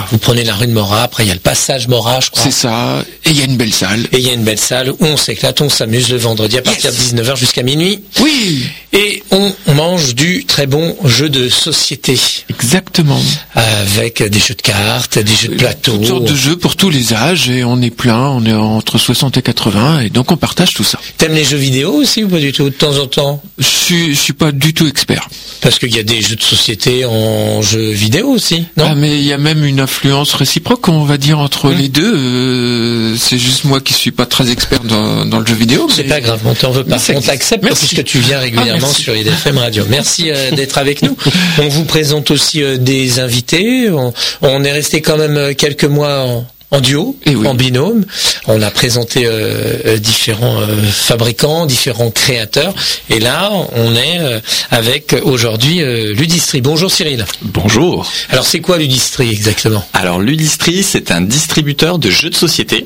Vous prenez la rue de Morat, après il y a le passage Morat, je crois. C'est ça, et il y a une belle salle. Et il y a une belle salle où on s'éclate, on s'amuse le vendredi à partir de 19h jusqu'à minuit. Oui. Et on mange du très bon jeu de société. Exactement. Avec des jeux de cartes, des jeux de plateau. Toutes sortes de jeux pour tous les âges, et on est plein, on est entre 60 et 80, et donc on partage tout ça. T'aimes les jeux vidéo aussi ou pas du tout, de temps en temps? Je suis pas du tout expert. Parce qu'il y a des jeux de société en jeux vidéo aussi, non? Ah, mais il y a même une influence réciproque, on va dire, entre les deux. C'est juste moi qui suis pas très expert dans le jeu vidéo. C'est pas grave, on t'en veut pas. On t'accepte puisque tu viens régulièrement sur IDFM Radio. Merci d'être avec nous. On vous présente aussi des invités. On est resté quand même quelques mois en duo, en binôme. On a présenté différents fabricants, différents créateurs. Et là, on est avec aujourd'hui Ludistri. Bonjour Cyril. Bonjour. Alors c'est quoi Ludistri exactement? Alors Ludistri, c'est un distributeur de jeux de société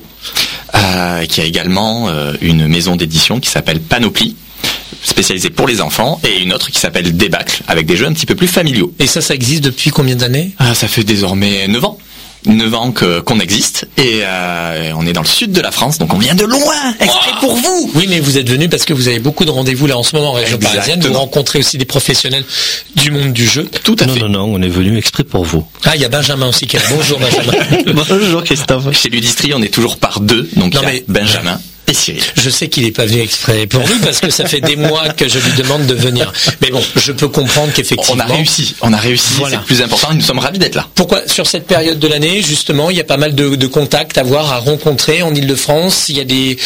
qui a également une maison d'édition qui s'appelle Panoply, spécialisée pour les enfants, et une autre qui s'appelle Débâcle, avec des jeux un petit peu plus familiaux. Et ça existe depuis combien d'années? Ça fait désormais 9 ans. 9 ans qu'on existe, et on est dans le sud de la France, donc on vient de loin, exprès pour vous. Oui, mais vous êtes venu parce que vous avez beaucoup de rendez-vous là en ce moment en région parisienne. Vous rencontrez aussi des professionnels du monde du jeu. Tout à fait. Non, on est venu exprès pour vous. Ah, il y a Benjamin aussi qui est là. Bonjour Benjamin. Bonjour Christophe. Chez Ludistri, on est toujours par deux, donc il y a Benjamin et Cyril. Je sais qu'il n'est pas venu exprès pour nous parce que ça fait des mois que je lui demande de venir. Mais bon, je peux comprendre qu'effectivement... On a réussi, voilà. C'est le plus important et nous sommes ravis d'être là. Pourquoi, sur cette période de l'année, justement, il y a pas mal de contacts à voir, à rencontrer en Ile-de-France. Il y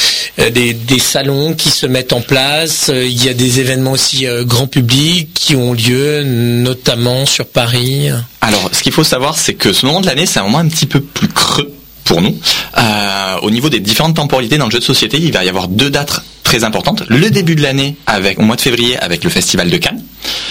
a des salons qui se mettent en place. Il y a des événements aussi grand public qui ont lieu, notamment sur Paris. Alors, ce qu'il faut savoir, c'est que ce moment de l'année, c'est un moment un petit peu plus creux pour nous. Au niveau des différentes temporalités dans le jeu de société, il va y avoir 2 dates très importantes. Le début de l'année, au mois de février, avec le Festival de Cannes.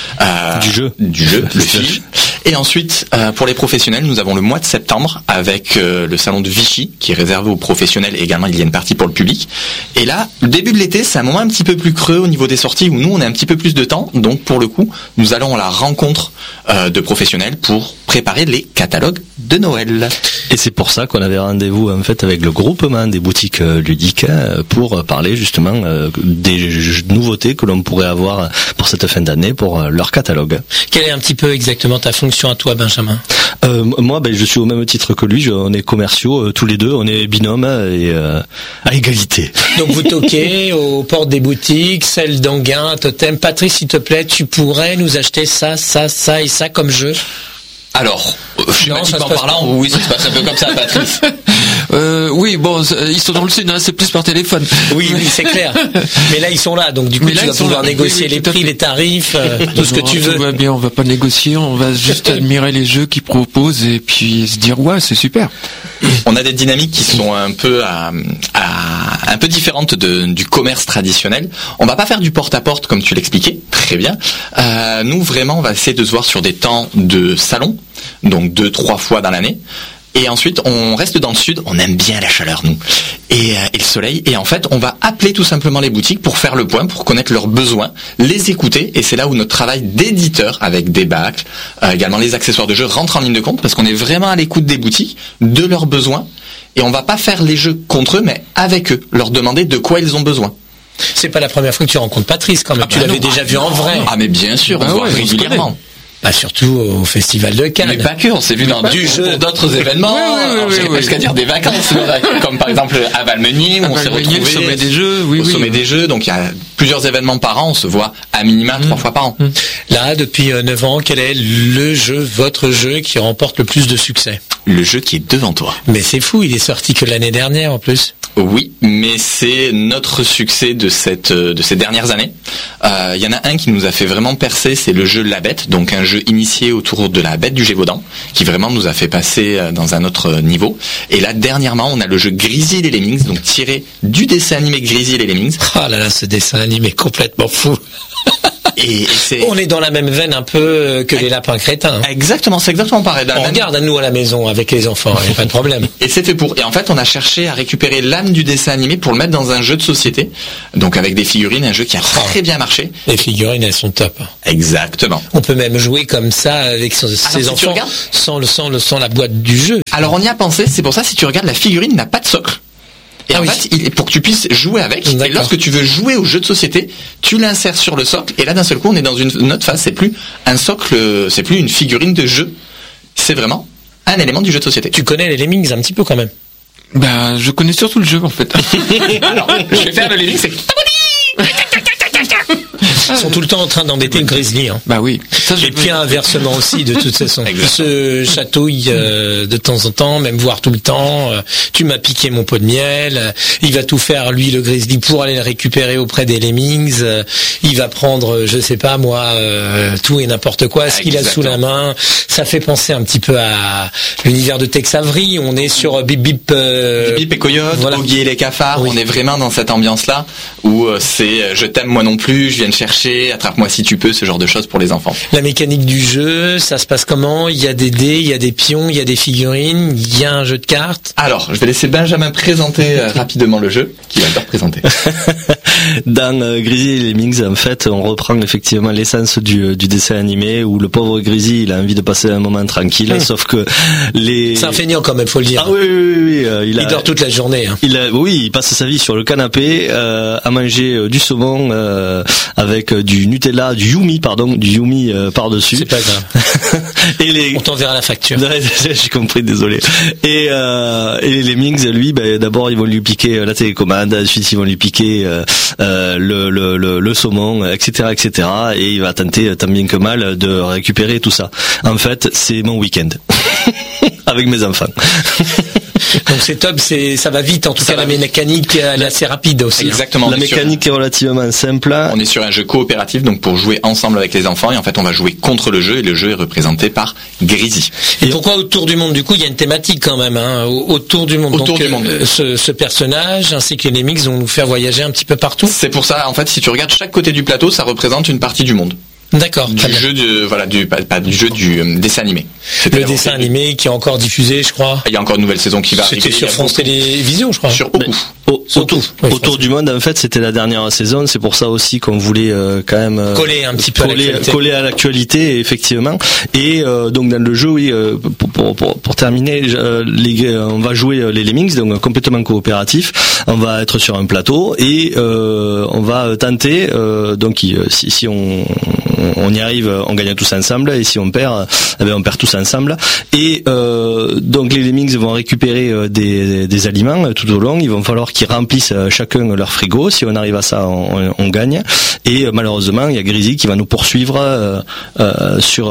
Du jeu, le film. Et ensuite, pour les professionnels, nous avons le mois de septembre avec le salon de Vichy, qui est réservé aux professionnels, et également il y a une partie pour le public. Et là, le début de l'été, c'est un moment un petit peu plus creux au niveau des sorties, où nous, on a un petit peu plus de temps. Donc, pour le coup, nous allons à la rencontre de professionnels pour préparer les catalogues de Noël. Et c'est pour ça qu'on avait rendez-vous en fait avec le groupement des boutiques ludiques pour parler justement des nouveautés que l'on pourrait avoir pour cette fin d'année pour leur catalogue. Quelle est un petit peu exactement ta fonction à toi, Benjamin? Moi, je suis au même titre que lui. On est commerciaux tous les deux. On est binômes et à égalité. Donc vous toquez aux portes des boutiques, celle d'Anguin, Totem. Patrice, s'il te plaît, tu pourrais nous acheter ça et ça comme jeu? Alors, schématiquement parlant, oui, ça se passe un peu comme ça, Patrice. Oui, bon, ils sont dans le sud, hein, c'est plus par téléphone. Oui, c'est clair. Mais là, ils sont là, donc du coup, tu vas pouvoir négocier les prix, les tarifs, tout ce que tu veux. Tout va bien, on va pas négocier, on va juste admirer les jeux qu'ils proposent et puis se dire, ouais, c'est super. On a des dynamiques qui sont un peu un peu différentes du commerce traditionnel. On va pas faire du porte-à-porte comme tu l'expliquais, très bien. Nous, vraiment, on va essayer de se voir sur des temps de salon, donc 2-3 fois dans l'année. Et ensuite, on reste dans le sud, on aime bien la chaleur, nous, et le soleil. Et en fait, on va appeler tout simplement les boutiques pour faire le point, pour connaître leurs besoins, les écouter. Et c'est là où notre travail d'éditeur, avec Débâcle, également les accessoires de jeu, rentre en ligne de compte, parce qu'on est vraiment à l'écoute des boutiques, de leurs besoins. Et on va pas faire les jeux contre eux, mais avec eux, leur demander de quoi ils ont besoin. C'est pas la première fois que tu rencontres Patrice, quand même. Tu l'avais déjà vu en vrai. Ah, mais bien sûr, on voit régulièrement. Bah surtout au Festival de Cannes. Mais pas que, on s'est vu dans d'autres événements, jusqu'à dire des vacances, comme par exemple à Valmeunier, où on s'est retrouvé au sommet des jeux, au sommet des jeux, donc il y a plusieurs événements par an, on se voit à minima 3 fois par an. Là, depuis 9 ans, quel est le jeu, votre jeu, qui remporte le plus de succès? Le jeu qui est devant toi. Mais c'est fou, il est sorti que l'année dernière en plus. Oui, mais c'est notre succès de ces dernières années. Il y en a un qui nous a fait vraiment percer, c'est le jeu La Bête, donc un jeu initié autour de la Bête du Gévaudan, qui vraiment nous a fait passer dans un autre niveau. Et là, dernièrement, on a le jeu Grizzy et les Lemmings, donc tiré du dessin animé Grizzy et les Lemmings. Oh là là, ce dessin animé complètement fou. On est dans la même veine un peu que les lapins crétins. Exactement, c'est exactement pareil. On regarde à nous à la maison avec les enfants, il n'y a pas de problème. Et c'est fait pour. Et en fait, on a cherché à récupérer l'âme du dessin animé pour le mettre dans un jeu de société. Donc avec des figurines, un jeu qui a très bien marché. Les figurines, elles sont top. Exactement. On peut même jouer comme ça avec ses enfants sans la boîte du jeu. Alors on y a pensé, c'est pour ça si tu regardes, la figurine n'a pas de socle. Et fait, pour que tu puisses jouer avec, et lorsque tu veux jouer au jeu de société, tu l'insères sur le socle, et là d'un seul coup on est dans une autre phase, c'est plus un socle, c'est plus une figurine de jeu, c'est vraiment un élément du jeu de société. Tu connais les Lemmings un petit peu quand même? Ben, je connais surtout le jeu en fait. Alors, je vais faire le Lemmings, c'est... Ils sont tout le temps en train d'embêter une grizzly. Hein. Bah oui. Et puis inversement aussi, de toute façon. Il se chatouille de temps en temps, même voire tout le temps. Tu m'as piqué mon pot de miel. Il va tout faire, lui, le grizzly, pour aller le récupérer auprès des Lemmings. Il va prendre, je sais pas moi, tout et n'importe quoi, ce qu'il a sous la main. Ça fait penser un petit peu à l'univers de Tex Avery. On est sur Bip Bip... Bip et Coyote, voilà. Oggy et les cafards. Oui. On est vraiment dans cette ambiance-là où c'est je t'aime moi non plus, je viens te chercher, attrape-moi si tu peux, ce genre de choses pour les enfants. La mécanique du jeu, ça se passe comment? Il y a des dés, il y a des pions, il y a des figurines, il y a un jeu de cartes. Alors, je vais laisser Benjamin présenter rapidement le jeu, qu'il va te représenter. Dans Grizzly et les Lemmings, en fait, on reprend effectivement l'essence du dessin animé où le pauvre Grizzly, il a envie de passer un moment tranquille, sauf que c'est un feignant quand même, faut le dire. Ah oui. Il dort toute la journée. Hein. Il passe sa vie sur le canapé à manger du saumon avec du Nutella, du Yumi par-dessus. C'est pas grave. On t'enverra la facture. J'ai compris, désolé. Et les Lemmings, lui, d'abord ils vont lui piquer la télécommande, ensuite ils vont lui piquer le saumon, etc., et il va tenter tant bien que mal de récupérer tout ça. En fait, c'est mon week-end avec mes enfants. Donc c'est top, ça va vite. En tout cas, la mécanique elle est assez rapide aussi. Exactement. La mécanique est relativement simple. On est sur un jeu coopératif, donc pour jouer ensemble avec les enfants. Et en fait, on va jouer contre le jeu. Et le jeu est représenté par Grizzly. Et pourquoi autour du monde? Du coup, il y a une thématique quand même. Hein, autour du monde. Autour du monde. Ce personnage ainsi que les Lemmings vont nous faire voyager un petit peu partout. C'est pour ça. En fait, si tu regardes chaque côté du plateau, ça représente une partie du monde. D'accord. Du jeu du dessin animé. Le dessin animé qui est encore diffusé, je crois. Il y a encore une nouvelle saison qui va arriver. C'était sur France Télévisions, je crois. Sur Autour du monde, en fait, c'était la dernière saison. C'est pour ça aussi qu'on voulait quand même coller un petit peu coller à l'actualité, effectivement. Et donc dans le jeu, oui, pour terminer, on va jouer les Lemmings, donc complètement coopératif. On va être sur un plateau et on va tenter. Donc si on y arrive, on gagne tous ensemble, et si on perd, on perd tous ensemble. Et donc les Lemmings vont récupérer des aliments tout au long. Il va falloir qu'ils remplissent chacun leur frigo. Si on arrive à ça, on gagne. Et malheureusement, il y a Grizzly qui va nous poursuivre sur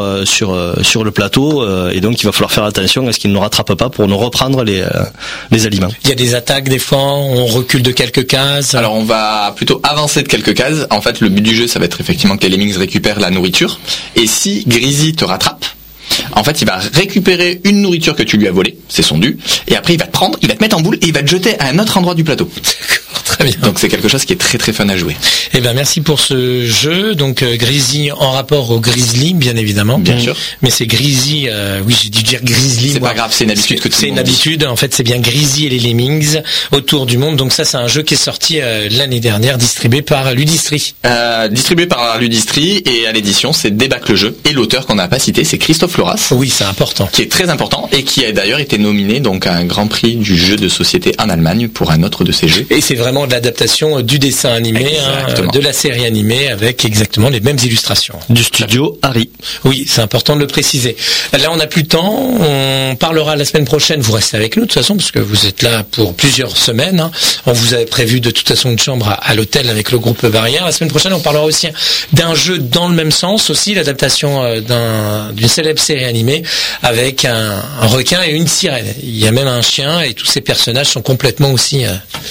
le plateau, et donc il va falloir faire attention à ce qu'il ne nous rattrape pas pour nous reprendre les aliments. Il y a des attaques des fois, on recule de quelques cases. Alors on va plutôt avancer de quelques cases. En fait, le but du jeu, ça va être effectivement que les Lemmings récupèrent la nourriture. Et si Grizzly te rattrape, en fait, il va récupérer une nourriture que tu lui as volée, c'est son dû, et après il va te prendre, il va te mettre en boule et il va te jeter à un autre endroit du plateau. D'accord, très bien. Donc c'est quelque chose qui est très très fun à jouer. Eh ben merci pour ce jeu. Donc Grizzly en rapport au Grizzly, bien évidemment. Bien sûr. Mais c'est Grizzly. Oui, j'ai dû dire Grizzly. C'est pas grave, c'est une habitude que c'est une habitude. En fait, c'est bien Grizzly et les Lemmings autour du monde. Donc ça, c'est un jeu qui est sorti l'année dernière, distribué par Ludistri. Distribué par Ludistri, et à l'édition, c'est Débac le jeu. Et l'auteur qu'on n'a pas cité, c'est Christophe Loras. Oui, c'est important. Qui est très important et qui a d'ailleurs été nominé donc à un grand prix du jeu de société en Allemagne pour un autre de ses jeux. Et c'est vraiment de l'adaptation du dessin animé, de la série animée, avec exactement les mêmes illustrations. Du studio Harry. Oui, c'est important de le préciser. Là, on n'a plus de temps. On parlera la semaine prochaine. Vous restez avec nous de toute façon, parce que vous êtes là pour plusieurs semaines. Hein. On vous avait prévu de toute façon une chambre à l'hôtel avec le groupe Barrière. La semaine prochaine, on parlera aussi d'un jeu dans le même sens, aussi l'adaptation d'une célèbre série animée avec un requin et une sirène. Il y a même un chien, et tous ces personnages sont complètement aussi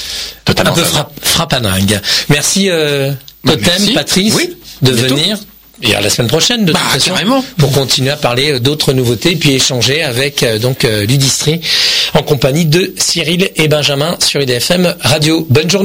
un peu frappadingues. Merci Totem, Patrice, de venir. Et à la semaine prochaine, de toute façon, pour continuer à parler d'autres nouveautés, puis échanger avec Ludistri en compagnie de Cyril et Benjamin sur IDFM Radio. Bonne journée.